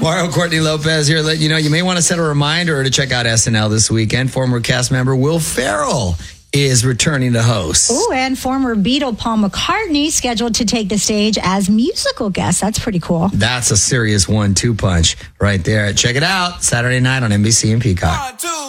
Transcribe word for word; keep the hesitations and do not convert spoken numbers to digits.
Mario Courtney Lopez here, letting you know you may want to set a reminder to check out S N L this weekend. Former cast member Will Ferrell is returning to host. Oh, and former Beatle Paul McCartney scheduled to take the stage as musical guest. That's pretty cool. That's a serious one two punch right there. Check it out Saturday night on N B C and Peacock. One, two.